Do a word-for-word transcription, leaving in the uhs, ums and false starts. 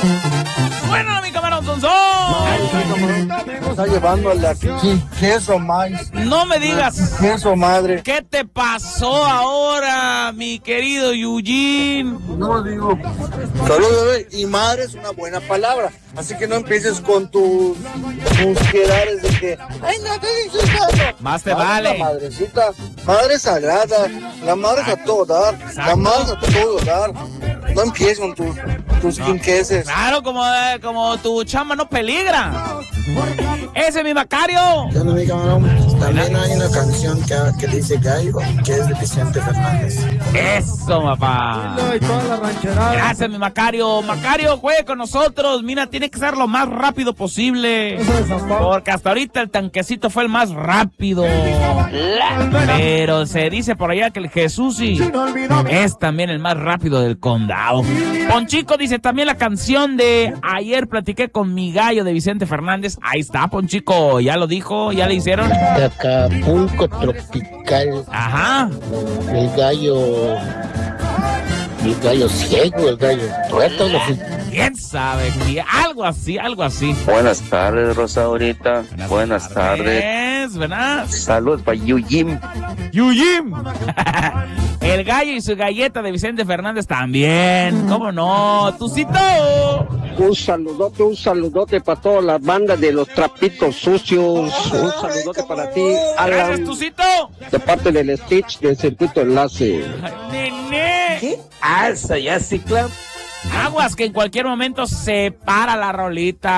Bueno, mi camarón Sonso. Está llevando a la queso más. No me digas. Queso madre. ¿Qué te pasó ahora, mi querido Eugene? No digo. Saludos, bebé. Y madre es una buena palabra. Así que no empieces con tus musquedades de que, ay, no te dices nada. Más te Madre, vale. La madrecita, madre sagrada. La madre es a todo dar. La Exacto. madre es a todo dar. No empieces con tus, tus No. quinqueses. Claro, como, eh, como tu chamba no peligra. Ese es mi Macario. Ya no, mi camarón. También hay una canción que, que dice Gallo, que es de Vicente Fernández. Eso, papá. Gracias, mi Macario. Macario, juegue con nosotros. Mira, tiene que ser lo más rápido posible. Porque hasta ahorita el tanquecito fue el más rápido. Pero se dice por allá que el Jesús sí es también el más rápido del condado. Ponchico dice también la canción de Ayer platiqué con mi gallo de Vicente Fernández. Ahí está, Ponchico. Ya lo dijo, ya le hicieron. De Acapulco tropical. Ajá. El gallo. El gallo ciego, el gallo tuerto. ¿Quién sabe? Algo así, algo así. Buenas tardes, Rosaurita. Buenas, Buenas tardes. tardes. ¿Verdad? Saludos para Yujim. Yujim. El gallo y su galleta de Vicente Fernández también. ¿Cómo no? Tucito. Un saludote, un saludote para toda la banda de los trapitos sucios. Un saludote para ti, Gracias, Alan, Tucito. de parte del Stitch del Circuito Enlace. Nene. ¿Qué alza ya, Cicla? Aguas que en cualquier momento se para la rolita.